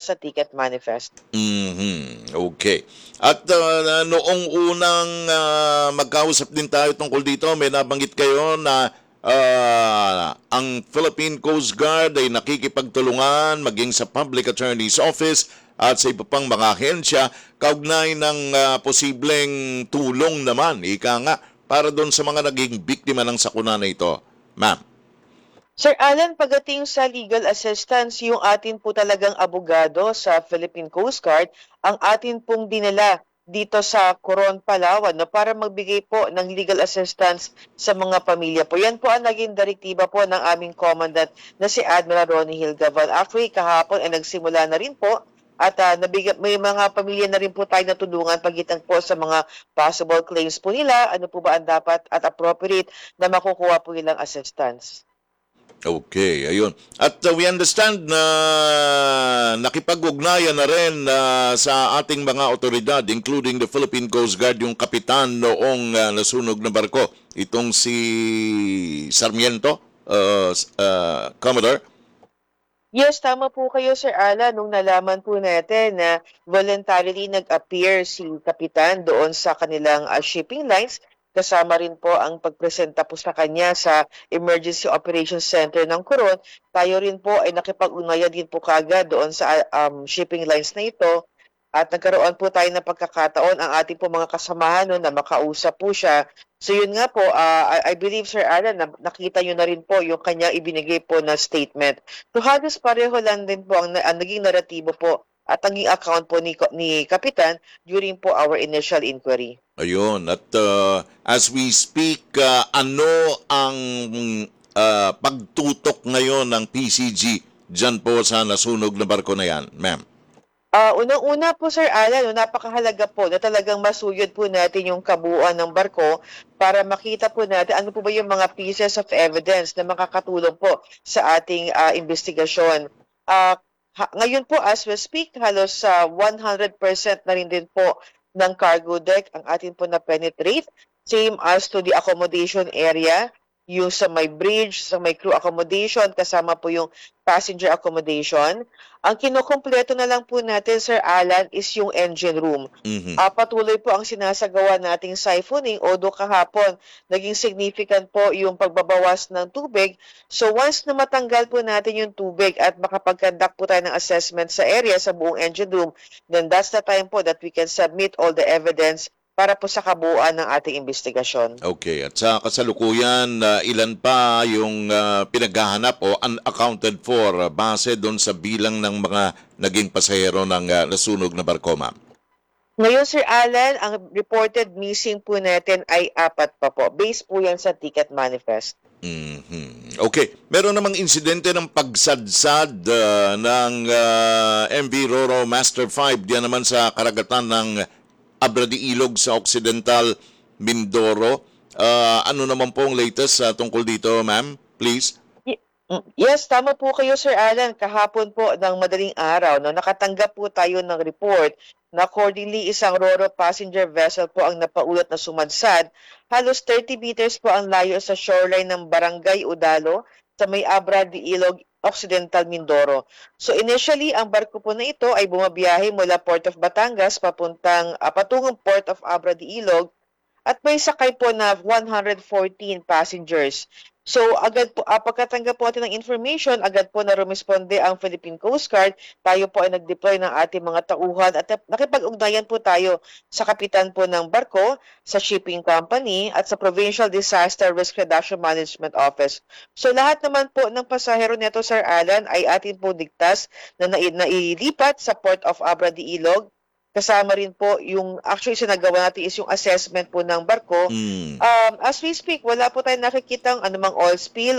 sa ticket manifest. Okay. At noong unang magkausap din tayo tungkol dito, may nabanggit kayo na ang Philippine Coast Guard ay nakikipagtulungan maging sa Public Attorney's Office at sa iba pang mga ahensya kaugnay ng posibleng tulong naman, ika nga, para doon sa mga naging biktima ng sakuna na ito. Ma'am. Sir Alan, pagdating sa legal assistance, yung atin po talagang abogado sa Philippine Coast Guard, ang atin pong dinala dito sa Coron, Palawan, no, para magbigay po ng legal assistance sa mga pamilya po. Yan po ang naging direktiba po ng aming commandant na si Admiral Ronnie Hilgavan. Actually, kahapon ay nagsimula na rin po at may mga pamilya na rin po tayo natulungan pagitan po sa mga possible claims po nila, ano po ba ang dapat at appropriate na makukuha po nilang assistance. Okay, ayun. At we understand na nakipag-ugnayan na rin sa ating mga otoridad, including the Philippine Coast Guard, yung kapitan noong nasunog na barko. Itong si Sarmiento, Commodore. Yes, tama po kayo, Sir Alan. Nung nalaman po natin na voluntarily nag-appear si Kapitan doon sa kanilang shipping lines, kasama rin po ang pagpresenta po sa kanya sa Emergency Operations Center ng Coron, tayo rin po ay nakipag-ugnayan din po kagad doon sa shipping lines na ito. At nagkaroon po tayo ng pagkakataon ang ating po mga kasamahan no, na makausap po siya. So yun nga po, I believe Sir Alan, na nakita nyo na rin po yung kanyang ibinigay po na statement. So halos pareho lang din po ang naging naratibo po at naging account po ni Kapitan during po our initial inquiry. Ayun. At as we speak, ano ang pagtutok ngayon ng PCG dyan po sa nasunog na barko na yan, ma'am? Unang-una po Sir Alan, napakahalaga po na talagang masuyod po natin yung kabuuan ng barko para makita po natin ano po ba yung mga pieces of evidence na makakatulong po sa ating investigasyon. Ngayon po as we speak, halos 100% na rin din po ng cargo deck ang atin po na-penetrate. Same as to the accommodation area, yung sa may bridge, sa may crew accommodation, kasama po yung passenger accommodation. Ang kinukumpleto na lang po natin, Sir Alan, is yung engine room. Patuloy po ang sinasagawa nating siphoning, although kahapon naging significant po yung pagbabawas ng tubig. So once na matanggal po natin yung tubig at makapag-conduct po tayo ng assessment sa area, sa buong engine room, then that's the time po that we can submit all the evidence para po sa kabuuan ng ating investigasyon. Okay. At sa kasalukuyan, ilan pa yung pinaghahanap o unaccounted for base doon sa bilang ng mga naging pasahero ng nasunog na barko, ma'am? Ngayon, Sir Alan, ang reported missing po natin ay 4 pa po. Based po yan sa ticket manifest. Okay. Meron namang insidente ng pagsadsad ng MV Roro Master 5 diyan naman sa karagatan ng Abra de Ilog sa Occidental Mindoro. Ano naman po ang latest tungkol dito, ma'am? Please. Yes, tama po kayo, Sir Alan. Kahapon po ng madaling araw, no, nakatanggap po tayo ng report na accordingly isang Roro passenger vessel po ang napaulat na sumadsad. Halos 30 meters po ang layo sa shoreline ng Barangay Udalo sa may Abra de Ilog, Occidental Mindoro. So initially, ang barko po na ito ay bumabiyahe mula Port of Batangas patungong Port of Abra de Ilog at may sakay po na 114 passengers. So agad po, pagkatanggap po natin ng information, agad po na rumisponde ang Philippine Coast Guard. Tayo po ay nag-deploy ng ating mga tauhan at nakipag-ugnayan po tayo sa kapitan po ng barko, sa shipping company at sa Provincial Disaster Risk Reduction Management Office. So lahat naman po ng pasahero nito, Sir Alan, ay atin po ligtas na nailipat sa Port of Abra de Ilog. Kasama rin po yung actually sinagawa natin is yung assessment po ng barko. As we speak, wala po tayong nakikitang anumang oil spill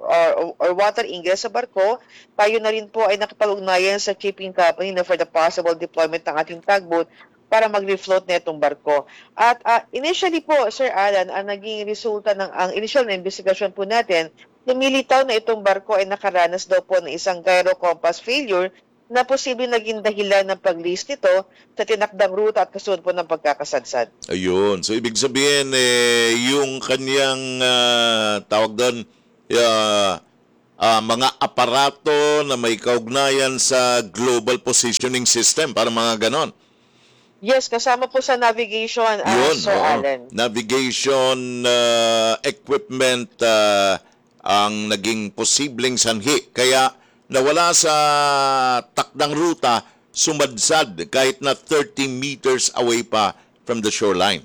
or water ingress sa barko. Tayo na rin po ay nakipag-ugnayan sa shipping company na for the possible deployment ng ating tugboat para mag-refloat na itong barko. At initially po, Sir Alan, ang naging resulta ng ang initial na investigation po natin, lumilitaw na itong barko ay nakaranas daw po ng isang gyro compass failure na posible naging dahilan ng pag-list nito sa tinakdang ruta at kasunod po ng pagkakasadsad. Ayun. So, ibig sabihin, yung kanyang tawag doon, mga aparato na may kaugnayan sa global positioning system, para mga ganon. Yes, kasama po sa navigation, Yun, Sir oo. Allen. Navigation equipment ang naging posibleng sanhi. Kaya nawala sa takdang ruta, sumadsad kahit na 30 meters away pa from the shoreline.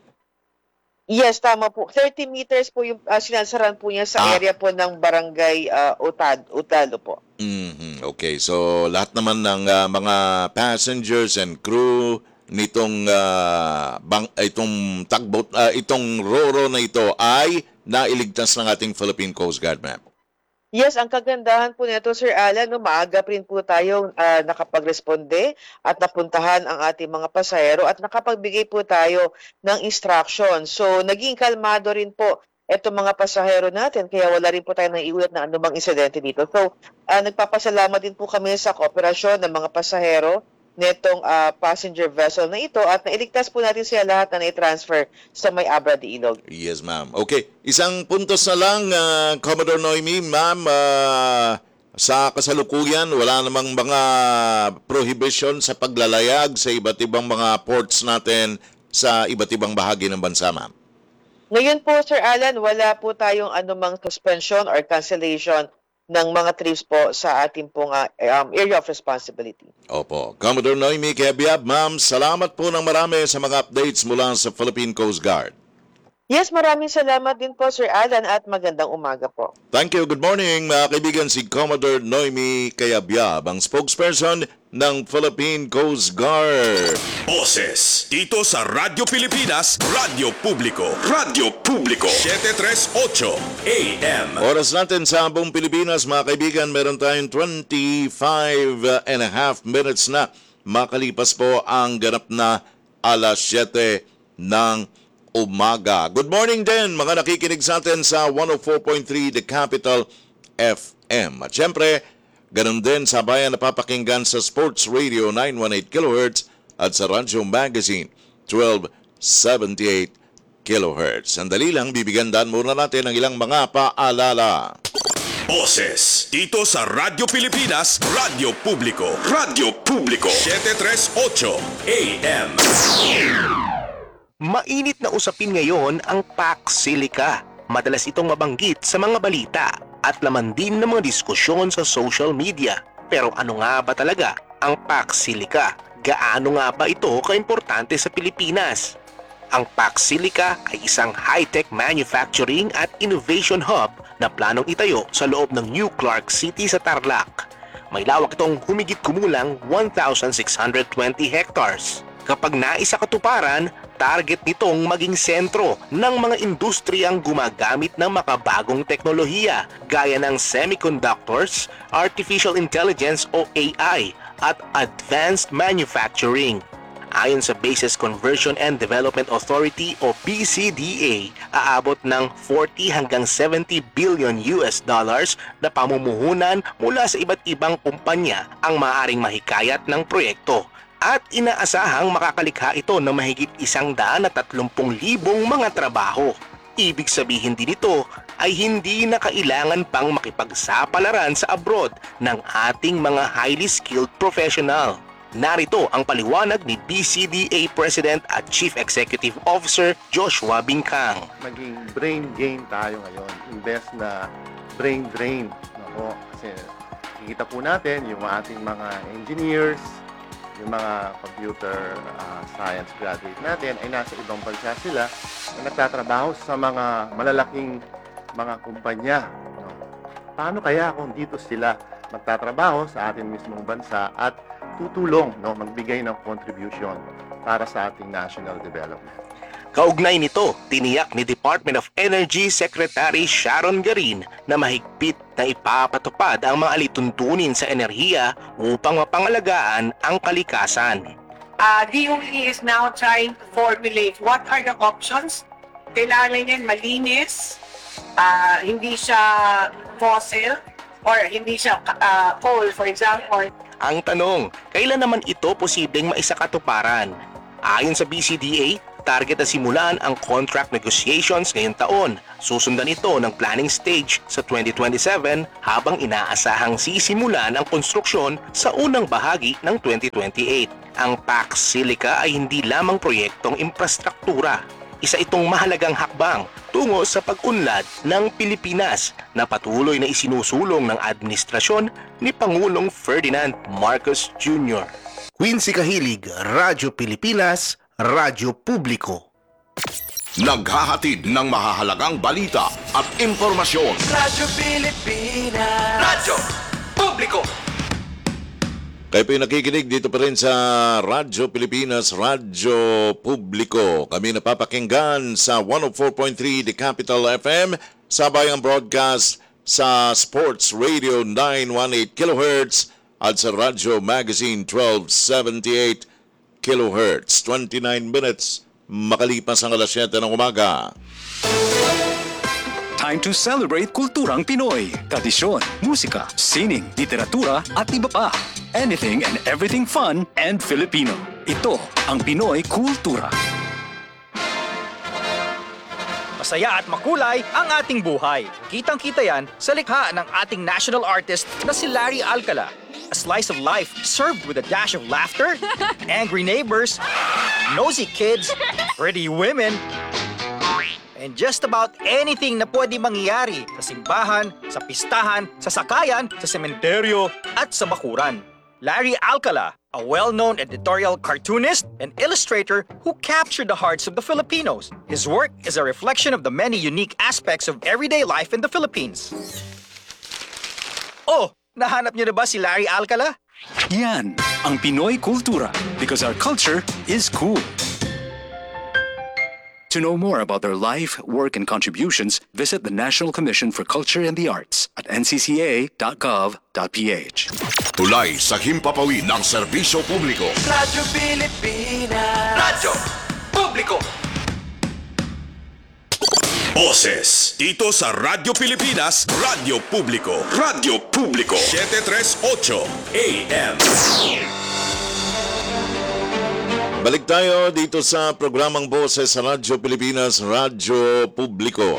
Yes, tama po. 30 meters po yung sinansaran po niya sa area po ng barangay Utalo po. Okay, so lahat naman ng mga passengers and crew nitong itong tugboat, itong Roro na ito ay nailigtas ng ating Philippine Coast Guard, ma'am. Yes, ang kagandahan po nito, Sir Alan, no, maaga rin po tayong nakapagresponde at napuntahan ang ating mga pasahero at nakapagbigay po tayo ng instruction. So, naging kalmado rin po itong mga pasahero natin, kaya wala rin po tayo naiulat na anumang insidente dito. So, nagpapasalamat din po kami sa kooperasyon ng mga pasahero netong passenger vessel na ito at nailigtas po natin sila lahat na nai-transfer sa May Abra de Ilog. Yes, ma'am. Okay, isang puntos na lang, Commodore Noemi, ma'am, sa kasalukuyan, wala namang mga prohibition sa paglalayag sa iba't ibang mga ports natin sa iba't ibang bahagi ng bansa, ma'am. Ngayon po, Sir Alan, wala po tayong anumang suspension or cancellation ng mga trips po sa ating pong area of responsibility. Opo. Commodore Noemi Kebiab, ma'am, salamat po ng marami sa mga updates mula sa Philippine Coast Guard. Yes, maraming salamat din po, Sir Alan, at magandang umaga po. Thank you. Good morning, mga kaibigan. Si Commodore Noemi Kebiab, ang spokesperson ng Philippine Coast Guard. Boses dito sa Radyo Pilipinas, Radyo Publiko, Radyo Publiko, 738 AM. Oras natin sa buong Pilipinas, mga kaibigan, meron tayong 25 and a half minutes na makalipas po ang ganap na alas 7 ng umaga. Good morning din mga nakikinig sa atin sa 104.3 The Capital FM. At syempre, ganun din sa bayan napapakinggan sa Sports Radio 918 kHz at sa Radyo Magazine 1278 kHz. Sandali lang, bibigyan muna natin ng ilang mga paalala. Boses dito sa Radyo Pilipinas, Radyo Publiko, Radyo Publiko, 738 AM. Mainit na usapin ngayon ang Pax Silica. Madalas itong mabanggit sa mga balita at laman din ng mga diskusyon sa social media. Pero ano nga ba talaga ang Pax Silica? Gaano nga ba ito kaimportante sa Pilipinas? Ang Pax Silica ay isang high-tech manufacturing at innovation hub na planong itayo sa loob ng New Clark City sa Tarlac. May lawak itong humigit kumulang 1,620 hectares. Kapag naisa katuparan, target nitong maging sentro ng mga industriyang gumagamit ng makabagong teknolohiya gaya ng semiconductors, artificial intelligence o AI at advanced manufacturing. Ayon sa Bases Conversion and Development Authority o BCDA, aabot ng 40 hanggang 70 billion US dollars na pamumuhunan mula sa iba't ibang kumpanya ang maaaring mahikayat ng proyekto. At inaasahang makakalikha ito ng mahigit 130,000 mga trabaho. Ibig sabihin din ito ay hindi na kailangan pang makipagsapalaran sa abroad ng ating mga highly skilled professional. Narito ang paliwanag ni BCDA President at Chief Executive Officer Joshua Bincang. Maging brain gain tayo ngayon, imbes na brain drain. Nako, kasi kikita po natin yung ating mga engineers, yung mga computer science graduate natin ay nasa ibang bansa sila na nagtatrabaho sa mga malalaking mga kumpanya. No? Paano kaya kung dito sila magtatrabaho sa ating mismong bansa at tutulong, no, magbigay ng contribution para sa ating national development? Kaugnay nito, tiniyak ni Department of Energy Secretary Sharon Garin na mahigpit na ipapatupad ang mga alituntunin sa enerhiya upang mapangalagaan ang kalikasan. DOE is now trying to formulate what are the options. Kailangan yan malinis, hindi siya fossil, or hindi siya coal, for example. Ang tanong, kailan naman ito posibleng maisakatuparan? Ayon sa BCDA, Target na simulan ang contract negotiations ngayong taon. Susundan ito ng planning stage sa 2027 habang inaasahang sisimulan ang konstruksyon sa unang bahagi ng 2028. Ang PAC Silica ay hindi lamang proyektong infrastruktura. Isa itong mahalagang hakbang tungo sa pag-unlad ng Pilipinas na patuloy na isinusulong ng administrasyon ni Pangulong Ferdinand Marcos Jr. Quincy Kahilig, Radyo Pilipinas, Radyo Publiko. Naghahatid ng mahahalagang balita at impormasyon. Radyo Pilipinas. Radyo Publiko. Kayo po yung nakikinig dito pa rin sa Radyo Pilipinas, Radyo Publiko. Kami napapakinggan sa 104.3 The Capital FM, sabayang broadcast sa Sports Radio 918 kHz at sa Radyo Magazine 1278 kHz. 29 minutes makalipas ang alas 7 ng umaga. Time to celebrate kulturang Pinoy. Tradisyon, musika, sining, literatura at iba pa. Anything and everything fun and Filipino. Ito ang Pinoy Kultura. Masaya at makulay ang ating buhay. Kitang-kita yan sa likha ng ating national artist na si Larry Alcala. A slice of life served with a dash of laughter, angry neighbors, nosy kids, pretty women, and just about anything na pwede mangyari sa simbahan, sa pistahan, sa sakayan, sa sementeryo, at sa bakuran. Larry Alcala, a well-known editorial cartoonist and illustrator who captured the hearts of the Filipinos. His work is a reflection of the many unique aspects of everyday life in the Philippines. Oh, nahanap niyo na ba si Larry Alcala? Yan ang Pinoy Kultura because our culture is cool. To know more about their life, work, and contributions, visit the National Commission for Culture and the Arts at ncca.gov.ph. Tulay sa himpapawid ng serbisyo publiko. Radyo Pilipinas. Radyo Publiko. Boses dito sa Radyo Pilipinas, Radyo Publiko. Radyo Publiko 738 AM. Balik tayo dito sa programang Boses sa Radyo Pilipinas, Radyo Publiko.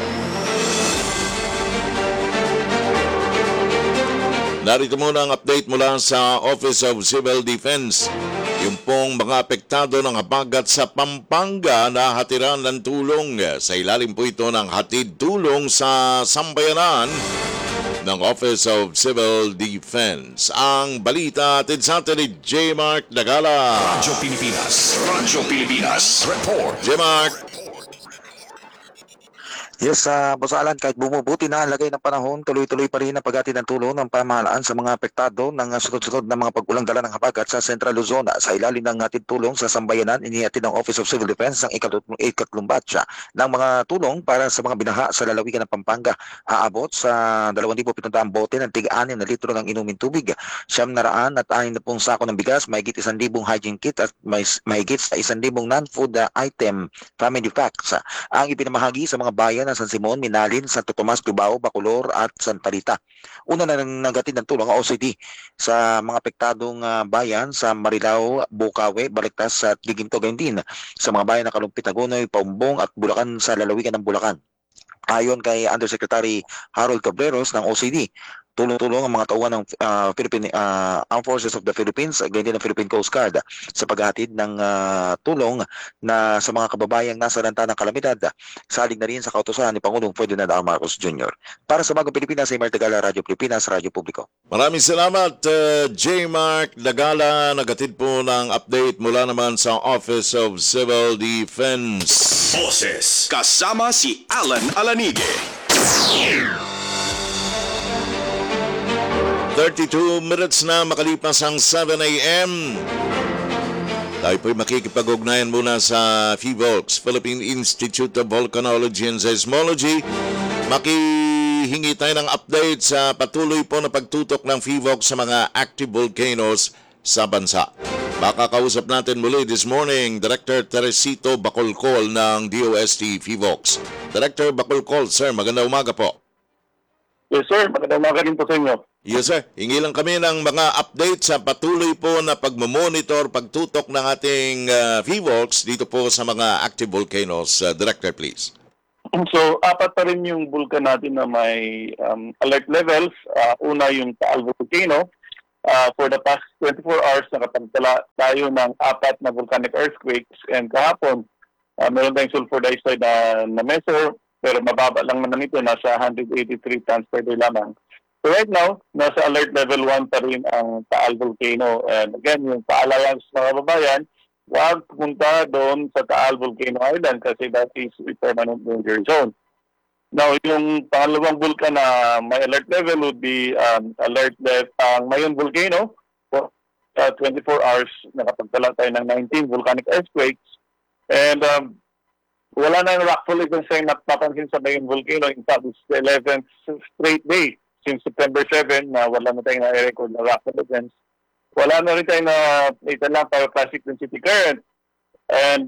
Narito muna ang update mula sa Office of Civil Defense. Yung pong mga apektado ng habagat sa Pampanga na hatiran ng tulong. Sa ilalim po ito ng hatid tulong sa sambayanan ng Office of Civil Defense. Ang balita atin sa atin ni J. Mark Dagala. Radyo Pilipinas, Radyo Pilipinas, report. J. Mark. Yes, Boss Alan, kahit bumubuti na ang lagay ng panahon, tuloy-tuloy pa rin ang paghatid ng tulong ng pamahalaan sa mga apektado ng sunod-sunod na mga pag-ulang dala ng habagat sa Central Luzon. Sa ilalim ng hatid tulong sa sambayanan, inihatid ng Office of Civil Defense ang ikatlong batch ng mga tulong para sa mga binaha sa lalawigan ng Pampanga. Aabot sa 2,700 bote ng tig-6 na litro ng inuming tubig, 960 sako ng bigas, mahigit 1,000 hygiene kit at mahigit sa 1,000 non-food item family packs ang ipinamahagi sa mga bayan San Simon, Minalin, Santo Tomas, Cubao, Bacolor at Santa Rita. Una na nanggatid ng tulong ang OCD sa mga apektadong bayan sa Marilao, Bukawe, Baliktas at Liginto, gayon din sa mga bayan ng Kalumpit, Agonoy, Paumbong at Bulacan sa lalawigan ng Bulacan. Ayon kay Undersecretary Harold Cabreros ng OCD, tulong-tulong ang mga tauhan ng Philippine Armed Forces of the Philippines, ganyan din ng Philippine Coast Guard sa paghahatid ng tulong na sa mga kababayang nasa ranta ng kalamidad. Salig na rin sa kautusan ni Pangulong Ferdinand R. Marcos Jr. Para sa Bagong Pilipinas, ay Martagala, Radyo Pilipinas, Radyo Publiko. Maraming salamat, J. Mark Dagala. Nagatid po ng update mula naman sa Office of Civil Defense. Boses kasama si Alan Alanige. 32 minutes na makalipas ang 7 a.m. Tayo po'y makikipag-ugnayan muna sa PHIVOLCS, Philippine Institute of Volcanology and Seismology. Makihingi tayo ng update sa patuloy po na pagtutok ng PHIVOLCS sa mga active volcanoes sa bansa. Baka kausap natin muli this morning, Director Teresito Bacolcol ng DOST PHIVOLCS. Director Bacolcol, sir, magandang umaga po. Yes, sir. Magandang umaga din po sa inyo. Yes, sir. Hingi lang kami ng mga update sa patuloy po na pagmamonitor, pagtutok ng ating FIVOLCS dito po sa mga active volcanoes. Director, please. So, 4 pa rin yung vulkan natin na may alert levels. Una yung Taal Volcano. For the past 24 hours, nakapagtala tayo ng 4 na volcanic earthquakes. And kahapon, meron tayong sulfur dioxide na measure, pero mababa lang naman ito, nasa 183 tons per day lamang. So right now, nasa alert level 1 pa rin ang Taal Volcano. And again, yung paalayan sa mga babayan, huwag pumunta doon sa Taal Volcano Island kasi that is a permanent danger zone. Now, yung pangalawang vulkan na may alert level would be alert level ang Mayon Volcano. For 24 hours, nakapagtala tayo ng 19 volcanic earthquakes. And wala na yung rockfall events na napapansin sa Mayon Volcano. In fact, it's the 11th straight day since September 7 na wala na tayong na-record na rockfall events. Wala na rin tayong ito lang pyroclastic density current. And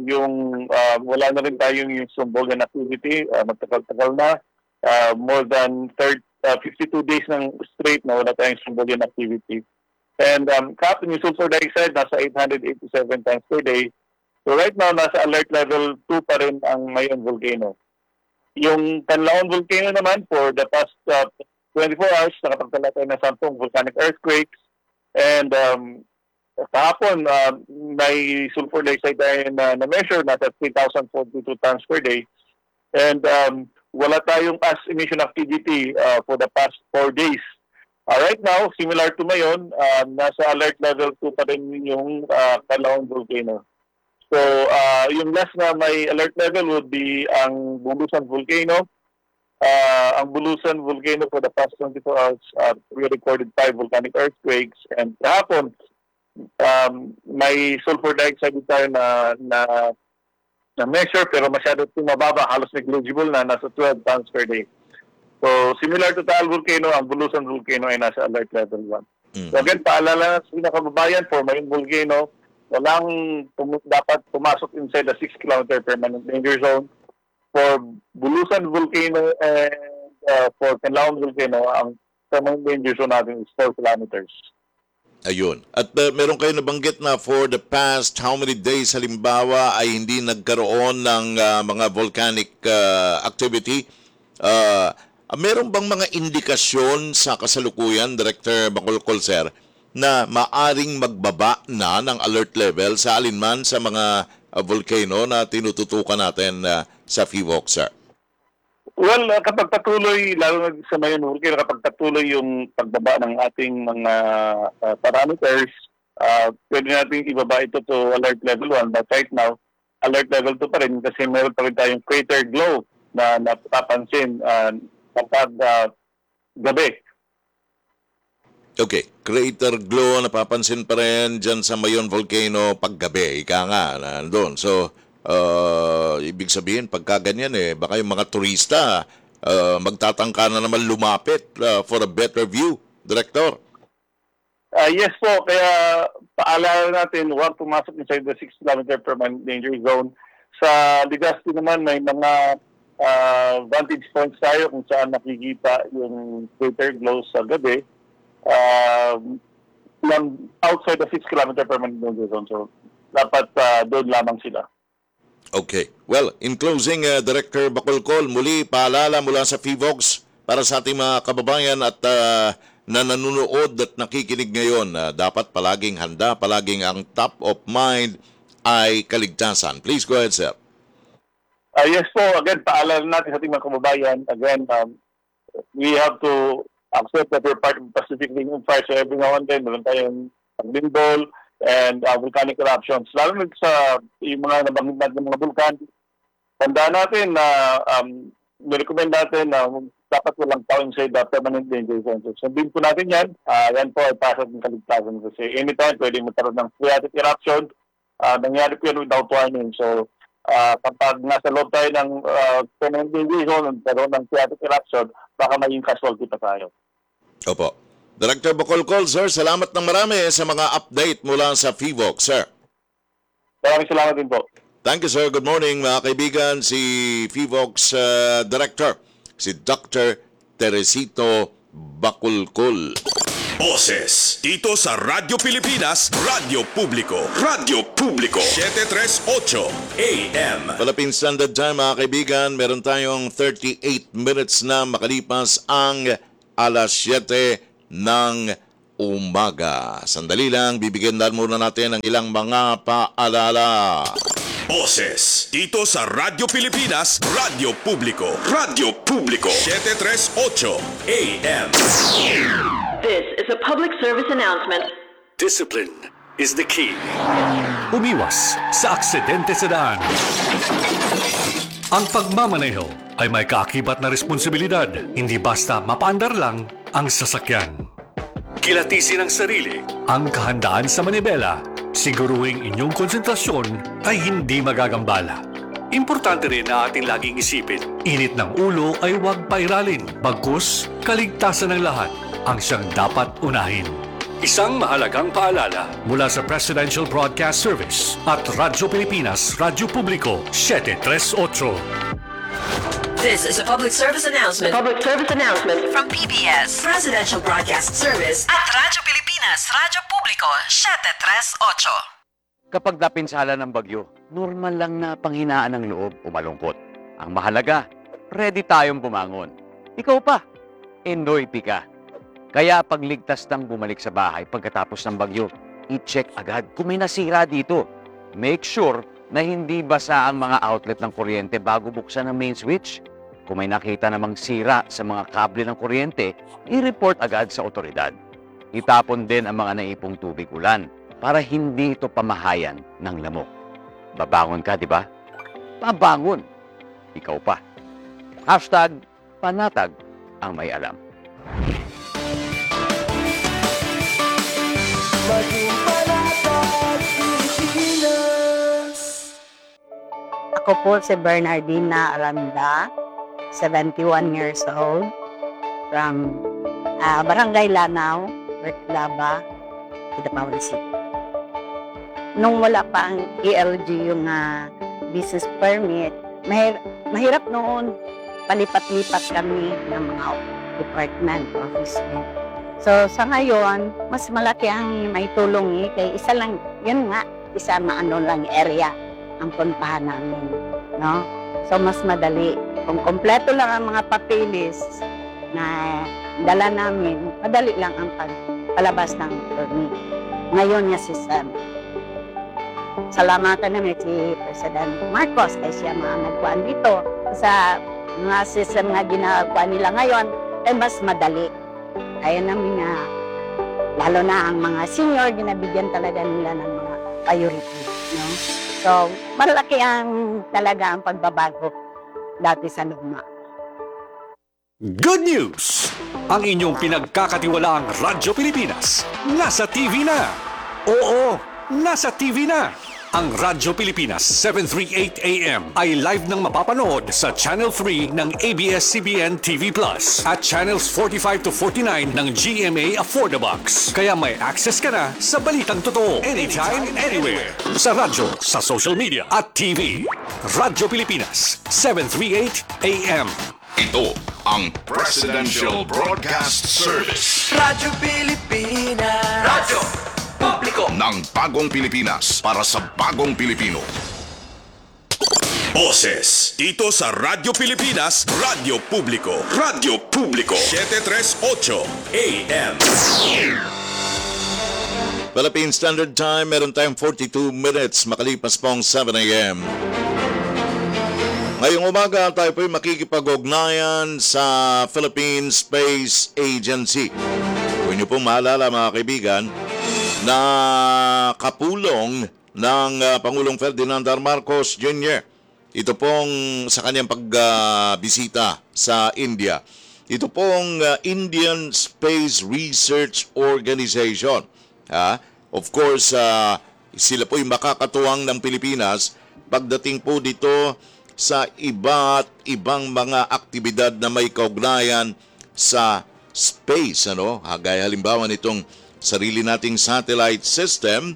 wala na rin tayong yung Symbolian activity. Matagal-tagal na. More than 52 days ng straight na wala tayong Symbolian activity. And kapag yung sulfur dioxide, nasa 887 times per day. So right now, nasa alert level 2 pa rin ang Mayon Volcano. Yung Canlaon Volcano naman, for the past 24 hours, nakapagtala tayo ng 10 volcanic earthquakes. And kahapon, may sulfur dioxide tayo na-measure, nasa 3,042 tons per day. And wala tayong as emission activity for the past 4 days. Right now, similar to Mayon, nasa alert level 2 pa rin yung Canlaon Volcano. So, yung last na may alert level would be ang Bulusan Volcano. Ang Bulusan Volcano for the past 24 hours, we recorded 5 volcanic earthquakes. And kahapon, may sulfur dioxide tayo na measure pero masyado mababa, halos negligible na, nasa 12 tons per day. So, similar to Taal Volcano, ang Bulusan Volcano ay nasa alert level 1. So again, paalala sa mga kababayan, for Mayon Volcano, walang dapat pumasok inside the 6-kilometer permanent danger zone. For Bulusan Volcano and for Canlaon Volcano, ang permanent danger zone natin is 4 kilometers. Ayun. At meron kayo nabanggit na for the past how many days halimbawa ay hindi nagkaroon ng mga volcanic activity. Meron bang mga indikasyon sa kasalukuyan, Director Bacolcol, sir, na maaring magbaba na ng alert level sa alinman sa mga volcano na tinututukan natin sa FIVOLCS, sir? Well, kapag patuloy, lalo na sa Mayon Volcano, kapag patuloy yung pagbaba ng ating mga parameters, pwede natin ibaba ito to alert level 1. But right now, alert level 2 pa rin kasi meron pa rin tayong crater glow na napapansin kapag gabi. Okay, crater glow napapansin pa rin dyan sa Mayon Volcano paggabi, ika nga, nandun. So, ibig sabihin, pagka ganyan baka yung mga turista magtatangka na naman lumapit for a better view, Director. Yes po, kaya paalala natin, huwag pumasok inside the 6-kilometer permanent danger zone. Sa Legazpi naman, may mga vantage points tayo kung saan nakikita yung crater glow sa gabi. Outside the 6-kilometer permanent danger zone. So, dapat doon lamang sila. Okay. Well, in closing, Director Bacolcol, muli paalala mula sa FIVOLCS para sa ating mga kababayan at na nanonood at nakikinig ngayon, dapat palaging handa, palaging ang top of mind ay kaligtasan. Please go ahead, sir. Yes po, again, paalala natin sa ating mga kababayan. Again, we have to accept that we're part of the Pacific Ring of Fire. So every now and then, meron tayong paglindol and volcanic eruptions. Lalo na sa yung mga nabanggit natin ng mga vulkan, tandaan natin na recommend natin na dapat walang tao inside the permanent danger zone. So sabihin po natin yan, yan po ay pasok ng kaligtasan. Kasi anytime pwede magkaroon ng phreatic eruption, nangyari po yan without warning. So kapag nasa loob tayo ng permanent danger zone, magkaroon ng phreatic eruption, baka maging casualty pa tayo. Opo. Director Bacolcol, sir, salamat ng marami sa mga update mula sa FIVOLCS, sir. Maraming salamat din po. Thank you, sir. Good morning, mga kaibigan. Si FIVOLCS Director, si Dr. Teresito Bakulkul. Boses dito sa Radyo Pilipinas, Radyo Publiko. Radyo Publiko 738 AM. Philippine Standard Time mga kaibigan, meron tayong 38 minutes na makalipas ang alas 7 ng umaga. Sandali lang, bibigyan lang muna natin ng ilang mga paalala. Boses dito sa Radyo Pilipinas, Radyo Publiko. Radyo Publiko 738 AM. This is a public service announcement. Discipline is the key. Umiwas sa aksidente sa daan. Ang pagmamaneho ay may kaakibat na responsibilidad, hindi basta mapaandar lang ang sasakyan. Kilatisin ang sarili, ang kahandaan sa manibela, siguruhing inyong konsentrasyon ay hindi magagambala. Importante rin na ating laging isipin, init ng ulo ay huwag pairalin, bagkus kaligtasan ng lahat ang siyang dapat unahin. Isang mahalagang paalala mula sa Presidential Broadcast Service at Radyo Pilipinas, Radyo Publiko 738. This is a public service announcement. Public service announcement from PBS, Presidential Broadcast Service at Radyo Pilipinas, Radyo Publiko 738. Kapag napinsala ng bagyo, normal lang na panghinaan ng loob o malungkot. Ang mahalaga, ready tayong bumangon. Ikaw pa, Endoy ka. Kaya pagligtas ng bumalik sa bahay pagkatapos ng bagyo, i-check agad kung may nasira dito. Make sure na hindi basa ang mga outlet ng kuryente bago buksan ang main switch. Kung may nakita namang sira sa mga kable ng kuryente, i-report agad sa otoridad. Itapon din ang mga naipong tubig ulan para hindi ito pamahayan ng lamok. Babangon ka, di ba? Babangon. Ikaw pa. #panatag ang may alam. Ako po si Bernardina Aranda, 71 years old, from Barangay Lanao, Reclaba, Kidapawan City. Nung wala pa ang ELG yung business permit, mahirap noon, palipat-lipat kami ng mga department, office. So sa ngayon, mas malaki ang may tulong kay isa lang, yun nga, isa maano lang area ang puntahan namin, no? So mas madali. Kung kompleto lang ang mga papeles na dala namin, madali lang ang palabas ng permit. Ngayon nga system. Salamatan namin si President Marcos ay siya mga nagkuhan dito sa mga system na ginagawa nila ngayon ay mas madali. Kaya namin na, lalo na ang mga senior, ginabigyan talaga nila ng mga priority. No? So, malaki ang talaga ang pagbabago dati sa luma. Good news! Ang inyong pinagkakatiwalaang Radyo Pilipinas, nasa TV na! Oo, nasa TV na! Ang Radyo Pilipinas 738 AM ay live nang mapapanood sa Channel 3 ng ABS-CBN TV Plus at Channels 45 to 49 ng GMA Affordabox. Kaya may access ka na sa balitang totoo anytime, anywhere. Sa radyo, sa social media at TV. Radyo Pilipinas 738 AM. Ito ang Presidential Broadcast Service. Radyo Pilipinas. Radyo Publiko Ng bagong Pilipinas para sa bagong Pilipino. Boses dito sa Radyo Pilipinas, Radyo Publiko. Radyo Publiko 738 AM. Philippine Standard Time, meron tayong 42 minutes makalipas pong 7 a.m. Ngayong umaga tayo po'y makikipag-ugnayan sa Philippine Space Agency. Kung niyo pong maalala mga kaibigan, na kapulong ng Pangulong Ferdinand R. Marcos Jr. Ito pong sa kanyang pagbisita sa India. Ito pong Indian Space Research Organization. Of course, sila po'y makakatuwang ng Pilipinas pagdating po dito sa iba't ibang mga aktibidad na may kaugnayan sa space. Gaya halimbawa nitong sarili nating satellite system.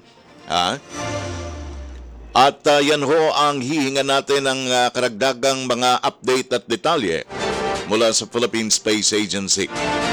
At yan ho ang hihinga natin ng karagdagang mga update at detalye mula sa Philippine Space Agency.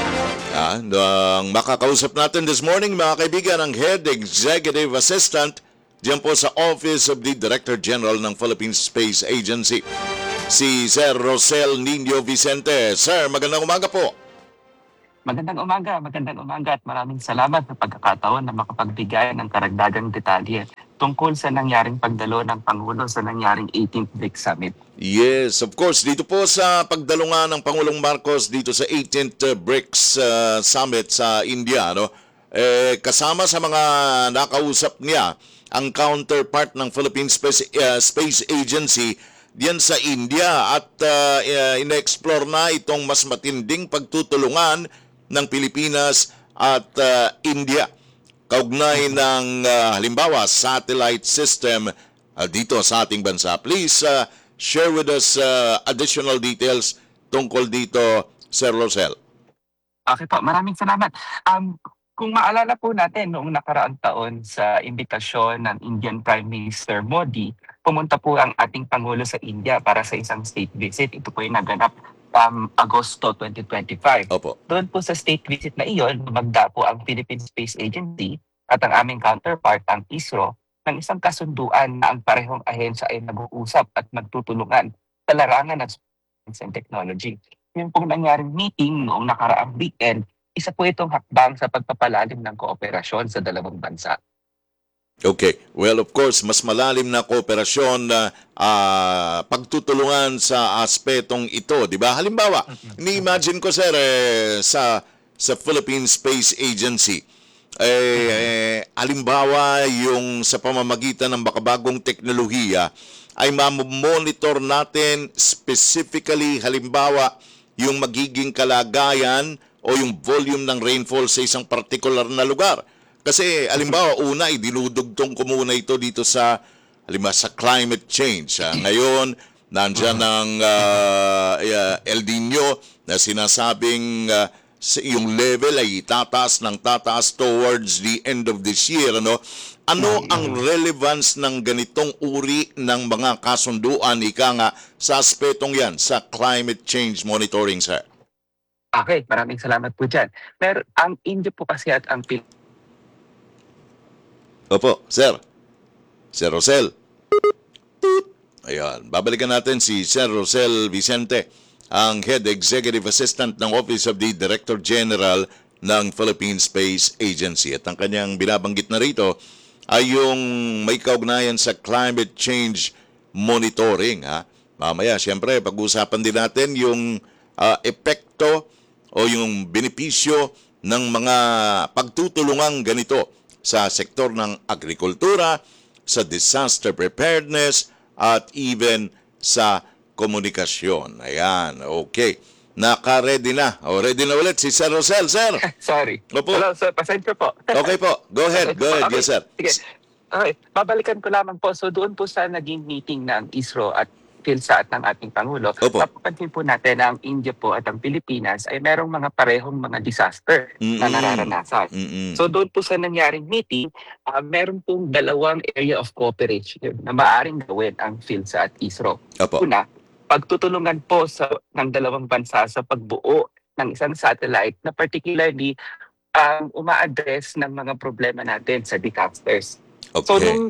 Ang makakausap natin this morning, mga kaibigan, ang Head Executive Assistant diyan po sa Office of the Director General ng Philippine Space Agency, si Sir Rosel Nino Vicente. Sir, magandang umaga po. Magandang umaga at maraming salamat sa pagkakataon na makapagbigay ng karagdagang detalye tungkol sa nangyaring pagdalo ng Pangulo sa nangyaring 18th BRICS Summit. Yes, of course. Dito po sa pagdalo nga ng Pangulong Marcos dito sa 18th BRICS Summit sa India, kasama sa mga nakausap niya ang counterpart ng Philippine Space Agency diyan sa India at ina-explore na itong mas matinding pagtutulungan ng Pilipinas at India kaugnay ng halimbawa satellite system dito sa ating bansa. Please share with us additional details tungkol dito, Sir Rosel. Okay po, maraming salamat. Kung maalala po natin noong nakaraang taon sa imbitasyon ng Indian Prime Minister Modi, pumunta po ang ating Pangulo sa India para sa isang state visit. Ito po ay naganap Agosto 2025. Opo. Doon po sa state visit na iyon, lumagda po ang Philippine Space Agency at ang aming counterpart, ang ISRO, ng isang kasunduan na ang parehong ahensya ay nag-uusap at magtutulungan sa larangan ng science and technology. Yung pong nangyaring meeting noong nakaraang weekend, isa po itong hakbang sa pagpapalalim ng kooperasyon sa dalawang bansa. Okay. Well, of course, mas malalim na kooperasyon na pagtutulungan sa aspetong ito, di ba? Halimbawa, ni-imagine ko, sir, sa Philippine Space Agency, halimbawa, yung sa pamamagitan ng makabagong teknolohiya, ay mamonitor natin specifically, halimbawa, yung magiging kalagayan o yung volume ng rainfall sa isang particular na lugar. Kasi, halimbawa, una, idinudugtong ko muna ito dito sa, halimbawa, sa climate change. Ngayon, nandiyan ang El Nino na sinasabing yung level ay tataas ng tataas towards the end of this year. Ano ang relevance ng ganitong uri ng mga kasunduan, ika nga, sa aspetong yan, sa climate change monitoring, sir? Okay, maraming salamat po dyan. Pero ang India po kasi at ang Opo, sir. Sir Rosel. Ayan, babalikan natin si Sir Rosel Vicente, ang Head Executive Assistant ng Office of the Director General ng Philippine Space Agency. At ang kanyang binabanggit na rito ay yung may kaugnayan sa climate change monitoring. Mamaya, siyempre, pag-uusapan din natin yung epekto o yung benepisyo ng mga pagtutulungang ganito sa sektor ng agrikultura, sa disaster preparedness, at even sa komunikasyon. Ayan, okay. Naka-ready na. Ready na ulit si Sir Rosel, sir. Sorry. Opo. Hello, sir. Pasensya po. Okay po. Go ahead. Go ahead. Okay. Yes, sir. Sige. Okay. Babalikan ko lamang po. So doon po sa naging meeting ng ISRO at PhilSat ng ating Pangulo, papapansin po natin na ang India po at ang Pilipinas ay merong mga parehong mga disaster na nararanasan. So doon po sa nangyaring meeting, meron pong dalawang area of cooperation na maaaring gawin ang PhilSat at ISRO. Una, pagtutulungan po ng dalawang bansa sa pagbuo ng isang satellite na particularly uma-address ng mga problema natin sa disasters. Okay. So noong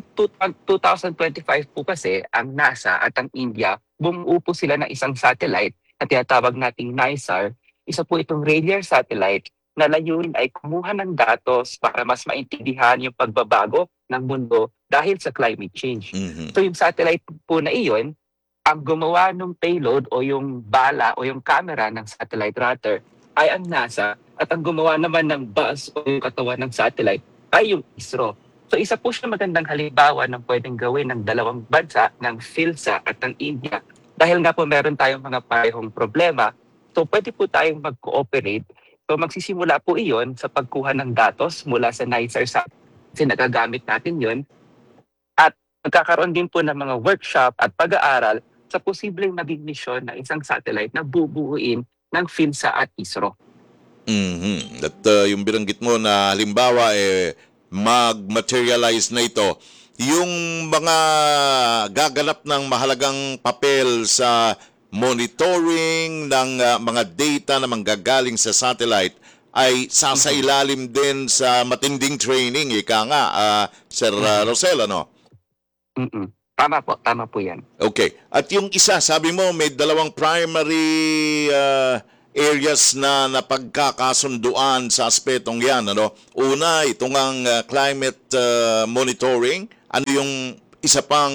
2025 po kasi, ang NASA at ang India, bumuo po sila ng isang satellite na tinatawag nating NISAR. Isa po itong radar satellite na layunin ay kumuha ng datos para mas maintindihan yung pagbabago ng mundo dahil sa climate change. So yung satellite po na iyon, ang gumawa ng payload o yung bala o yung camera ng satellite rotor ay ang NASA at ang gumawa naman ng bus o yung katawan ng satellite ay yung ISRO. So isa po siya magandang halimbawa ng pwedeng gawin ng dalawang bansa, ng PhilSat at ng India. Dahil nga po meron tayong mga parehong problema, so pwede po tayong mag-cooperate. So magsisimula po iyon sa pagkuha ng datos mula sa NISAR kasi nagagamit natin yun. At magkakaroon din po ng mga workshop at pag-aaral sa posibleng maging misyon ng isang satellite na bubuuin ng PhilSat at ISRO. At yung binanggit mo na halimbawa mag-materialize na ito, yung mga gaganap ng mahalagang papel sa monitoring ng mga data na manggagaling sa satellite ay sasailalim din sa matinding training, ika nga, Sir Rosel, ano? Tama po yan. Okay. At yung isa, sabi mo, may dalawang primary areas na napagkakasunduan sa aspetong yan, ano? Una, itong ang climate monitoring. Ano yung isa pang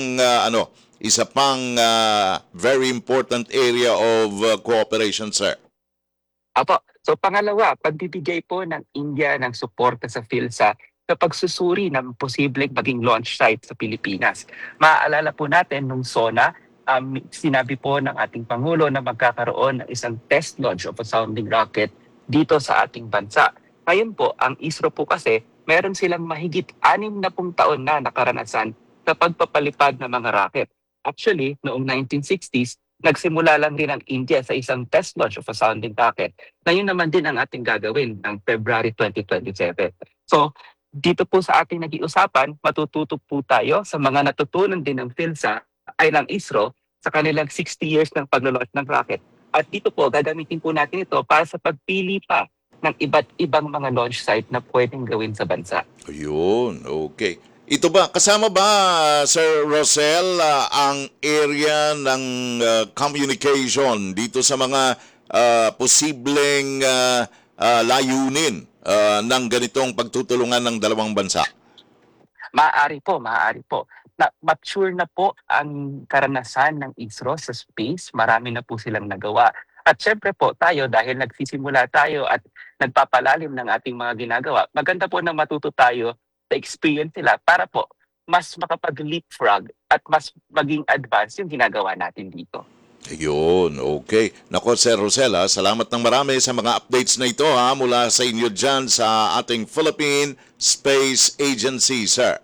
very important area of cooperation, sir? Apo, so pangalawa, pagbibigay po ng India ng suporta sa PhilSA sa pagsusuri ng posibleng maging launch site sa Pilipinas. Maaalala po natin nung SONA, sinabi po ng ating Pangulo na magkakaroon ng isang test launch of a sounding rocket dito sa ating bansa. Ngayon po, ang ISRO po kasi, meron silang mahigit 60 taon na nakaranasan sa pagpapalipad ng mga rocket. Actually, noong 1960s, nagsimula lang din ang India sa isang test launch of a sounding rocket. Na yun naman din ang ating gagawin ng February 2027. So, dito po sa ating nag-iusapan, matututo po tayo sa mga natutunan din ng PhilSA ay ng ISRO sa kanilang 60 years ng pag-launch ng rocket. At dito po, gagamitin po natin ito para sa pagpili pa ng iba't ibang mga launch site na pwedeng gawin sa bansa. Ayun, okay. Ito ba, kasama ba, Sir Rosel, ang area ng communication dito sa mga posibleng layunin ng ganitong pagtutulungan ng dalawang bansa? Maaari po. Mature na po ang karanasan ng ISRO sa space. Marami na po silang nagawa. At syempre po tayo, dahil nagsisimula tayo at nagpapalalim ng ating mga ginagawa, maganda po na matuto tayo sa experience nila para po mas makapag-leapfrog at mas maging advanced yung ginagawa natin dito. Ayun, okay. Nako, Sir Rosel, salamat ng marami sa mga updates na ito mula sa inyo dyan sa ating Philippine Space Agency, sir.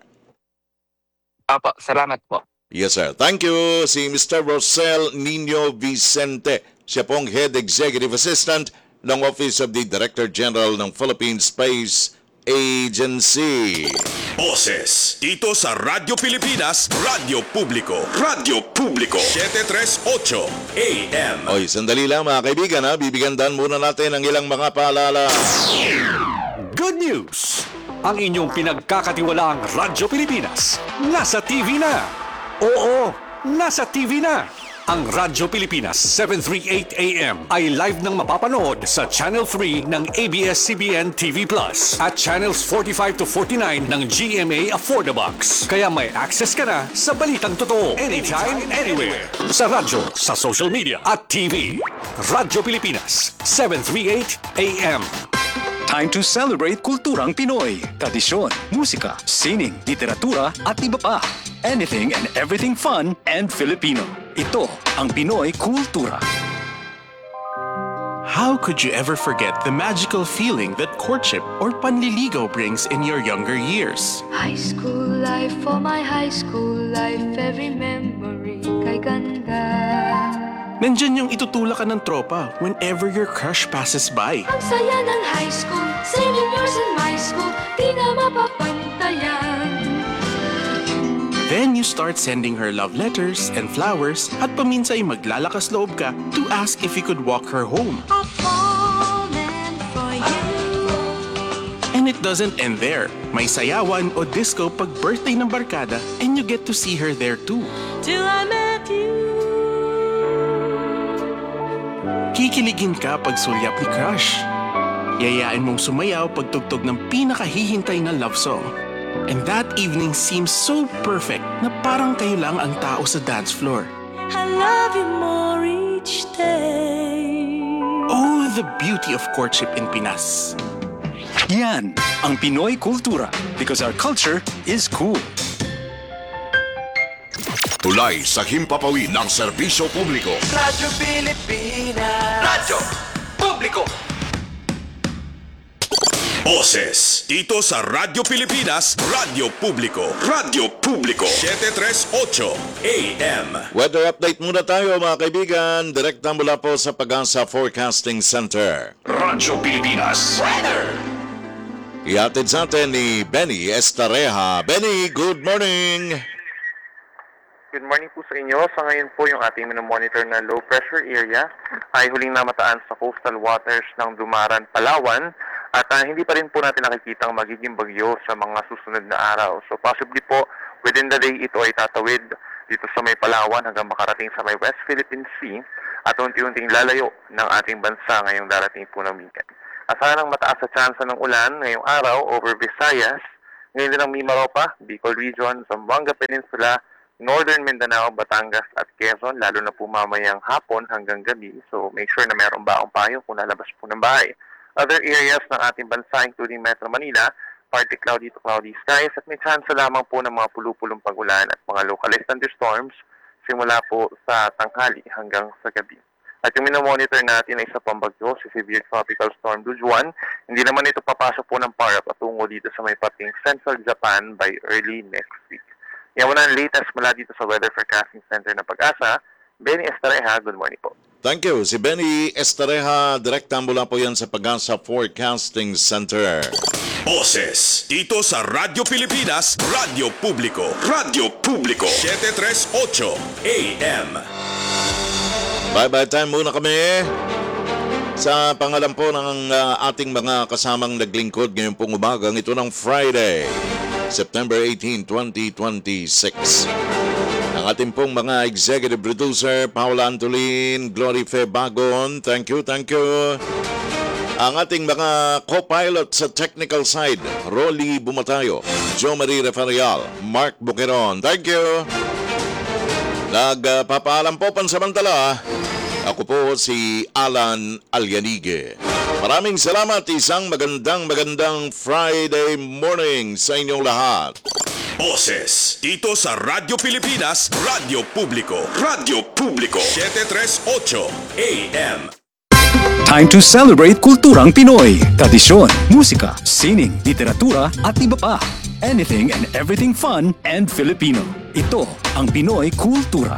Apo, salamat po. Yes, sir. Thank you. Si Mr. Rosel Nino Vicente. Siya pong Head Executive Assistant ng Office of the Director General ng Philippine Space Agency. Boses dito sa Radyo Pilipinas, Radyo Publiko. Radyo Publiko 738 AM. Oy, sandali lang mga kaibigan, bibigyan muna natin ang ilang mga paalala. Good news! Ang inyong pinagkakatiwalaang Radyo Pilipinas nasa TV na. Oo, nasa TV na. Ang Radyo Pilipinas 738 AM ay live nang mapapanood sa Channel 3 ng ABS-CBN TV Plus at Channels 45 to 49 ng GMA Affordabox. Kaya may access ka na sa balitang totoo anytime, anywhere. Sa radyo, sa social media at TV. Radyo Pilipinas 738 AM. Time to celebrate kulturang Pinoy, tradisyon, musika, sining, literatura at iba pa. Anything and everything fun and Filipino. Ito ang Pinoy Kultura. How could you ever forget the magical feeling that courtship or panliligaw brings in your younger years? High school life, for my high school life, every memory kay ganda. Nandyan yung itutulak ka ng tropa whenever your crush passes by. Ang saya ng high school, saving years in my school, di na mapapantayan. Then you start sending her love letters and flowers at paminsay maglalakas loob ka to ask if you could walk her home. A moment for you. And it doesn't end there. May sayawan o disco pag birthday ng barkada and you get to see her there too. Till I met you. Kikiligin ka pag sulyap ni crush. Yayain mong sumayaw pag tugtog ng pinakahihintay na love song. And that evening seems so perfect na parang kayo lang ang tao sa dance floor. I love you more each day. Oh, the beauty of courtship in Pinas. Yan ang Pinoy Kultura because our culture is cool. Tulay sa himpapawid ng serbisyo publiko. Radyo Pilipinas. Radyo Publiko. Boses dito sa Radyo Pilipinas, Radyo Publiko. Radyo Publiko 738 AM. Weather update muna tayo mga kaibigan. Direkta mula po sa Pag-asa Forecasting Center. Radyo Pilipinas Weather. Ihatid sa atin ni Benny Estareja. Benny, good morning. Good morning po sa inyo. Sa ngayon po yung ating minomonitor na low pressure area ay huling namataan sa coastal waters ng Dumaran, Palawan at hindi pa rin po natin nakikita ang magiging bagyo sa mga susunod na araw. So possibly po within the day ito ay tatawid dito sa may Palawan hanggang makarating sa may West Philippine Sea at unti-unting lalayo ng ating bansa ngayong darating po ng weekend. Asahan ang mataas sa tsansa ng ulan ngayong araw over Visayas, ngayon din ang Mimaropa, Bicol Region, Zamboanga Peninsula, Northern Mindanao, Batangas at Quezon, lalo na po mamayang hapon hanggang gabi. So make sure na meron baong payong kung lalabas po ng bahay. Other areas ng ating bansa including Metro Manila, partly cloudy to cloudy skies at may chance lamang po ng mga pulupulong pag-ulan at mga localized thunderstorms simula po sa tanghali hanggang sa gabi. At yung minomonitor natin ay isa pang bagyo, si Severe Tropical Storm Dujuan. Hindi naman ito papasok po ng para patungo dito sa may pating Central Japan by early next week. Yan muna ang latest mula dito sa Weather Forecasting Center ng Pag-asa. Benny Estareja, good morning po. Thank you. Si Benny Estareja, direkta mula po yan sa Pag-asa Forecasting Center. Boses dito sa Radyo Pilipinas, Radyo Publiko. Radyo Publiko 738 AM. Bye-bye time muna kami. Sa pangalan po ng ating mga kasamang naglingkod ngayon pong umagang ito ng Friday, September 18, 2026. Ang ating pong mga executive producer, Paula Antolin, Glory Fe Bagon, thank you. Ang ating mga co-pilot sa technical side, Rolly Bumatayo, Jo Marie Referial, Mark Buqueron, thank you. Nagpapaalam po pansamantala, ako po si Alan Alyanige. Maraming salamat, isang magandang Friday morning sa inyong lahat. Boses dito sa Radyo Pilipinas, Radyo Publiko. Radyo Publiko 738 AM. Time to celebrate kulturang Pinoy. Tradisyon, musika, sining, literatura at iba pa. Anything and everything fun and Filipino. Ito ang Pinoy Kultura.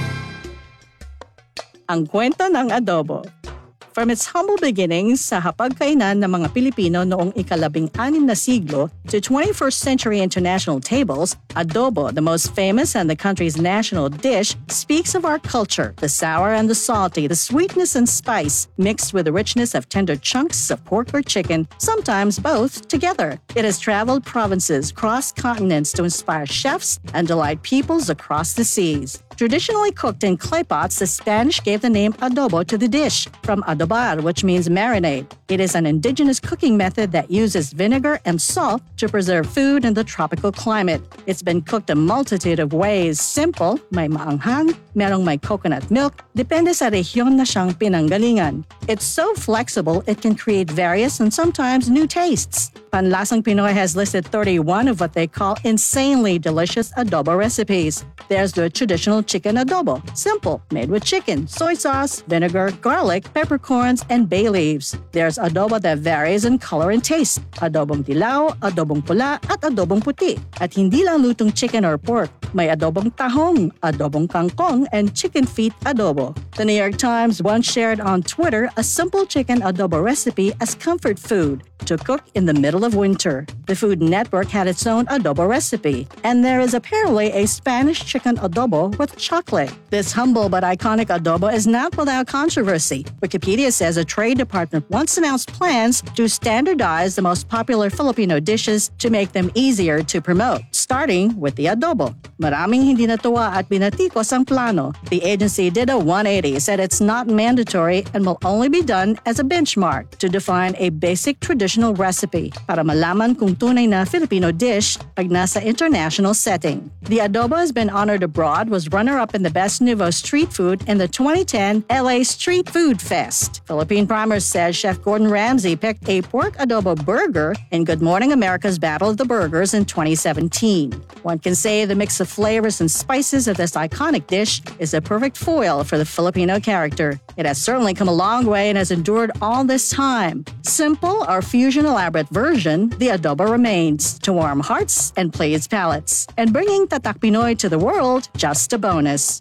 Ang kwento ng adobo. From its humble beginnings sa hapagkainan ng mga Pilipino noong ika-16 na siglo to 21st century international tables, adobo, the most famous and the country's national dish, speaks of our culture, the sour and the salty, the sweetness and spice, mixed with the richness of tender chunks of pork or chicken, sometimes both together. It has traveled provinces, crossed continents to inspire chefs and delight peoples across the seas. Traditionally cooked in clay pots, the Spanish gave the name adobo to the dish, from adobar, which means marinade. It is an indigenous cooking method that uses vinegar and salt to preserve food in the tropical climate. It's been cooked a multitude of ways. Simple, may maanghang, merong may coconut milk, depende sa rehiyon na siyang pinanggalingan. It's so flexible, it can create various and sometimes new tastes. Panlasang Pinoy has listed 31 of what they call insanely delicious adobo recipes. There's the traditional chicken adobo, simple, made with chicken, soy sauce, vinegar, garlic, peppercorns, and bay leaves. There's adobo that varies in color and taste, adobong dilaw, adobong pula, at adobong puti. At hindi lang lutong chicken or pork, may adobong tahong, adobong kangkong, and chicken feet adobo. The New York Times once shared on Twitter a simple chicken adobo recipe as comfort food to cook in the middle of winter. The Food Network had its own adobo recipe, and there is apparently a Spanish chicken adobo with chocolate. This humble but iconic adobo is not without controversy. Wikipedia says a trade department once announced plans to standardize the most popular Filipino dishes to make them easier to promote, starting with the adobo. Maraming hindi natuwa at binatikos ang plano. The agency did a 180, said it's not mandatory and will only be done as a benchmark to define a basic traditional recipe para malaman kung tunay na Filipino dish pag nasa international setting. The adobo has been honored abroad, was runner-up in the Best Nouveau Street Food in the 2010 LA Street Food Fest. Philippine Primers says Chef Gordon Ramsay picked a pork adobo burger in Good Morning America's Battle of the Burgers in 2017. One can say the mix of flavors and spices of this iconic dish is a perfect foil for the Filipino character. It has certainly come a long way and has endured all this time. Simple or fusion elaborate version, the adobo remains to warm hearts and please palates. And bringing Tatak Pinoy to the world, just a bonus.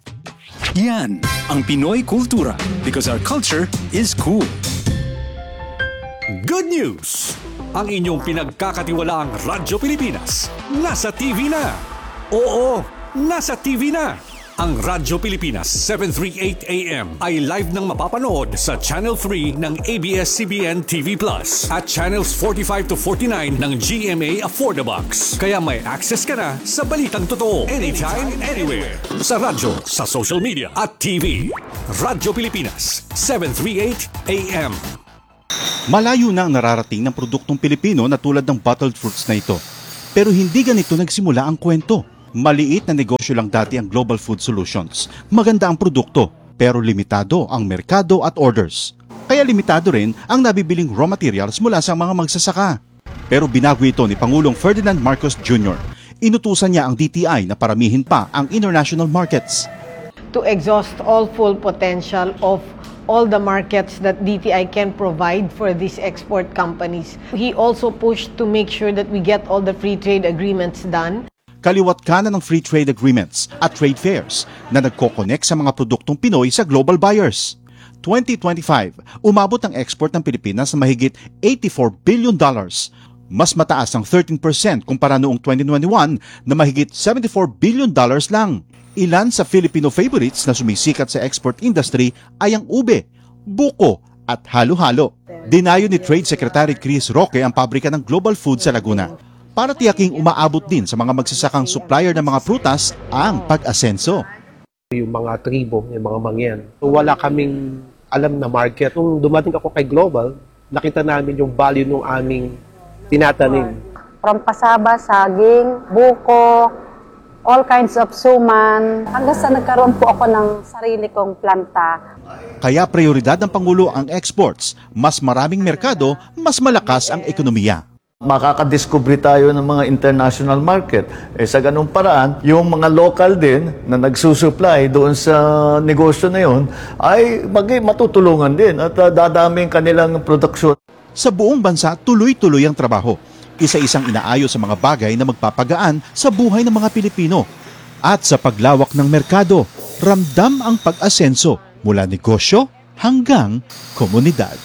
Yan ang Pinoy Kultura because our culture is cool. Good news! Ang inyong pinagkakatiwalaang Radyo Pilipinas nasa TV na. Oo, nasa TV na. Ang Radyo Pilipinas 738 AM ay live nang mapapanood sa Channel 3 ng ABS-CBN TV Plus at Channels 45 to 49 ng GMA Affordabox. Kaya may access ka na sa balitang totoo anytime, anywhere. Sa radyo, sa social media at TV. Radyo Pilipinas 738 AM. Malayo na ang nararating ng produktong Pilipino na tulad ng bottled fruits na ito. Pero hindi ganito nagsimula ang kwento. Maliit na negosyo lang dati ang Global Food Solutions. Maganda ang produkto, pero limitado ang merkado at orders. Kaya limitado rin ang nabibiling raw materials mula sa mga magsasaka. Pero binago ito ni Pangulong Ferdinand Marcos Jr. Inutusan niya ang DTI na paramihin pa ang international markets. To exhaust all full potential of all the markets that DTI can provide for these export companies. He also pushed to make sure that we get all the free trade agreements done. Kaliwat kanan ng free trade agreements at trade fairs na nagko-connect sa mga produktong Pinoy sa global buyers. 2025, umabot ang export ng Pilipinas sa mahigit $84 billion. Mas mataas ang 13% kumpara noong 2021 na mahigit $74 billion lang. Ilan sa Filipino favorites na sumisikat sa export industry ay ang ube, buko at halo-halo. Dinayo ni Trade Secretary Chris Roque ang pabrika ng Global Food sa Laguna para tiyaking umaabot din sa mga magsasakang supplier ng mga prutas ang pag-asenso. Yung mga tribo, yung mga mangyan. So wala kaming alam na market. Nung dumating ako kay Global, nakita namin yung value ng aming tinatanim. From pasaba, saging, buko, all kinds of suman. Hanggang sa nagkaroon po ako ng sarili kong planta. Kaya prioridad ng Pangulo ang exports. Mas maraming merkado, mas malakas ang ekonomiya. Makakadiscover tayo ng mga international market. Sa ganung paraan, yung mga local din na nagsusupply doon sa negosyo na yun ay matutulungan din at dadami ang kanilang produksyon. Sa buong bansa, tuloy-tuloy ang trabaho. Isa-isang inaayos sa mga bagay na magpapagaan sa buhay ng mga Pilipino. At sa paglawak ng merkado, ramdam ang pag-asenso mula negosyo hanggang komunidad.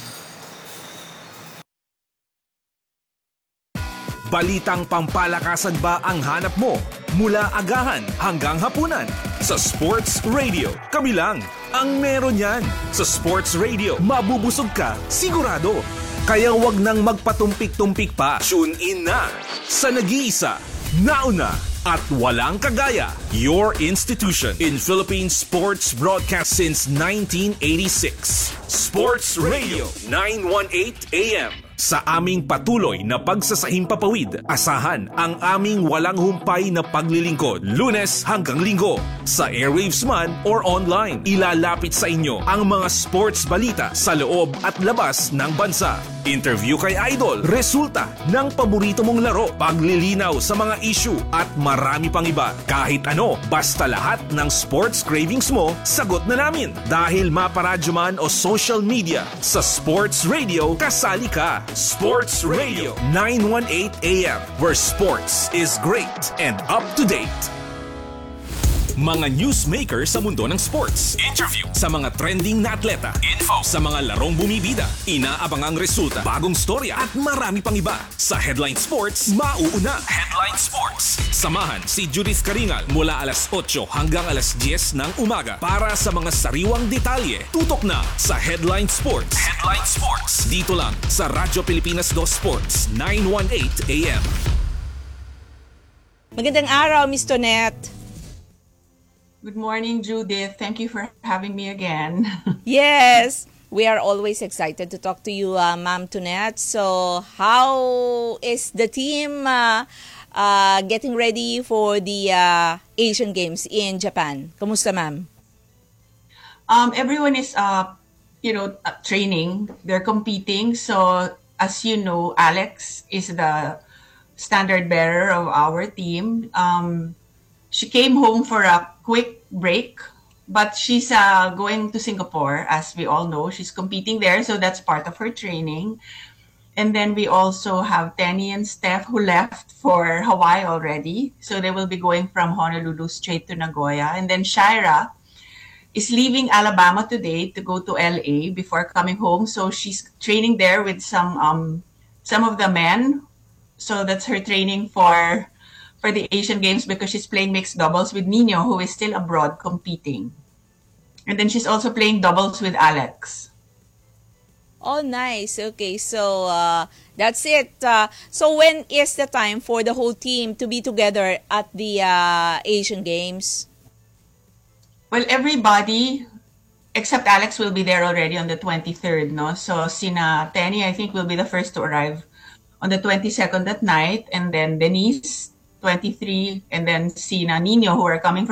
Balitang pampalakasan ba ang hanap mo? Mula agahan hanggang hapunan. Sa Sports Radio, kami lang ang meron yan. Sa Sports Radio, mabubusog ka, sigurado. Kaya wag nang magpatumpik-tumpik pa. Tune in na sa nag-iisa, nauna at walang kagaya. Your institution in Philippine sports broadcast since 1986. Sports Radio 918 AM. Sa aming patuloy na pagsasahing papawid, asahan ang aming walang humpay na paglilingkod. Lunes hanggang Linggo, sa airwaves man or online. Ilalapit sa inyo ang mga sports balita sa loob at labas ng bansa. Interview kay Idol, resulta ng paborito mong laro, paglilinaw sa mga issue at marami pang iba. Kahit ano, basta lahat ng sports cravings mo, sagot na namin. Dahil maparadyo man o social media, sa Sports Radio, kasali ka. Sports Radio 918 AM, where sports is great and up to date. Mga newsmaker sa mundo ng sports. Interview sa mga trending na atleta. Info sa mga larong bumibida. Inaabangang resulta, bagong storya at marami pang iba. Sa Headline Sports, mauuna. Headline Sports. Samahan si Judith Karingal mula alas 8 hanggang alas 10 ng umaga para sa mga sariwang detalye. Tutok na sa Headline Sports. Headline Sports. Dito lang sa Radyo Pilipinas 2 Sports 918 AM. Magandang araw, Miss Tonette. Good morning, Judith. Thank you for having me again. Yes, we are always excited to talk to you, Ma'am Tonette. So, how is the team getting ready for the Asian Games in Japan? Kamusta, Ma'am? Everyone is, training. They're competing. So, as you know, Alex is the standard bearer of our team. She came home for a quick break, but she's going to Singapore, as we all know. She's competing there, so that's part of her training. And then we also have Tenny and Steph who left for Hawaii already. So they will be going from Honolulu straight to Nagoya. And then Shira is leaving Alabama today to go to LA before coming home. So she's training there with some of the men. So that's her training for for the Asian Games because she's playing mixed doubles with Nino, who is still abroad competing. And then she's also playing doubles with Alex. Oh, nice. Okay, so that's it. So when is the time for the whole team to be together at the Asian Games? Well, everybody except Alex will be there already on the 23rd, no? So Sina Tenny, I think, will be the first to arrive on the 22nd at night, and then Denise, 23, and then Sina Nino, who are coming